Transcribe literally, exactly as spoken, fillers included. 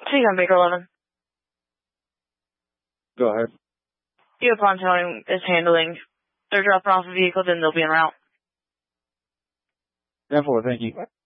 Take on Baker eleven. Go ahead. U upon towing is handling. They're dropping off a vehicle, then they'll be en route. ten four, thank you.